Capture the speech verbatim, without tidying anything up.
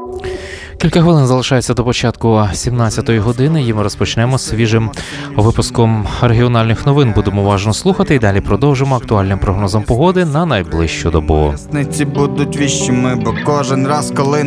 Кілька хвилин залишається до початку сімнадцятої години, і ми розпочнемо свіжим випуском регіональних новин. Будемо уважно слухати і далі продовжимо актуальним прогнозом погоди на найближчу добу. Ясниці будуть віщими, бо кожен раз, коли